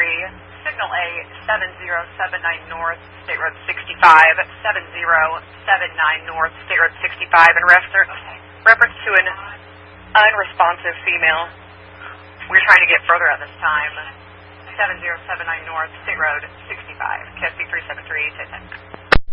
Signal A 7079 North, State Road 65, 7079 North, State Road 65, in reference to an unresponsive female. We're trying to get further at this time. 7079 North, State Road 65, KSB 373, 1010.